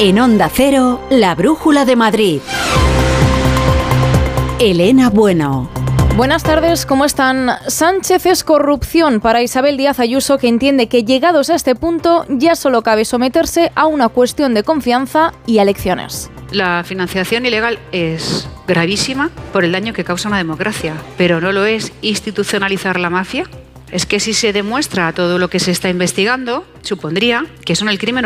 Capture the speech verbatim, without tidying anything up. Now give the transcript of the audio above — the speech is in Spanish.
En Onda Cero, la Brújula de Madrid. Elena Bueno. Buenas tardes, ¿cómo están? Sánchez es corrupción para Isabel Díaz Ayuso, que entiende que llegados a este punto ya solo cabe someterse a una cuestión de confianza y a elecciones. La financiación ilegal es gravísima por el daño que causa una democracia, pero no lo es institucionalizar la mafia. Es que si se demuestra todo lo que se está investigando, supondría que son el crimen